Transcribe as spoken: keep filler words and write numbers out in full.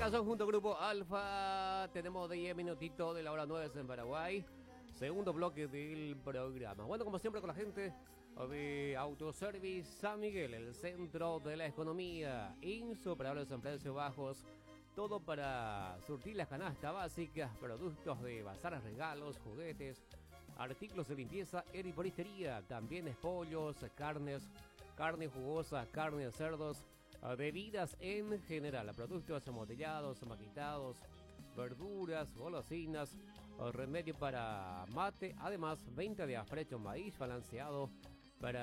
corazón junto a Grupo Alfa. Tenemos diez minutitos de la hora nueve en Paraguay. Segundo bloque del programa. Bueno, como siempre con la gente de Autoservice San Miguel, el centro de la economía. Insuperables en precios bajos. Todo para surtir las canastas básicas, productos de bazares, regalos, juguetes, artículos de limpieza, heriporistería, también espollos, carnes, carne jugosa, carne de cerdos, bebidas en general, productos embotellados, maquitados, verduras, golosinas, remedio para mate, además venta de afrecho, maíz balanceado,